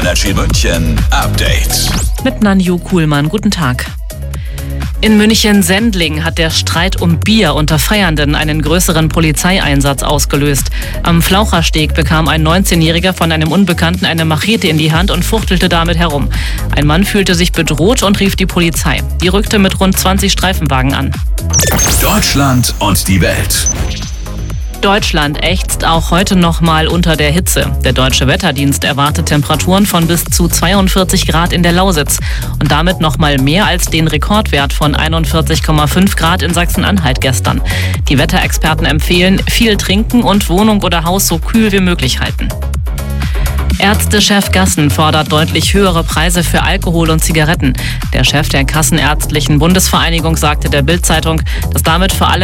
Energy München Update. Mit Nanju Kuhlmann. Guten Tag. In München-Sendling hat der Streit um Bier unter Feiernden einen größeren Polizeieinsatz ausgelöst. Am Flauchersteg bekam ein 19-Jähriger von einem Unbekannten eine Machete in die Hand und fuchtelte damit herum. Ein Mann fühlte sich bedroht und rief die Polizei. Die rückte mit rund 20 Streifenwagen an. Deutschland und die Welt. Deutschland ächzt auch heute noch mal unter der Hitze. Der Deutsche Wetterdienst erwartet Temperaturen von bis zu 42 Grad in der Lausitz und damit noch mal mehr als den Rekordwert von 41,5 Grad in Sachsen-Anhalt gestern. Die Wetterexperten empfehlen, viel trinken und Wohnung oder Haus so kühl wie möglich halten. Ärztechef Gassen fordert deutlich höhere Preise für Alkohol und Zigaretten. Der Chef der Kassenärztlichen Bundesvereinigung sagte der Bild-Zeitung, dass damit vor allem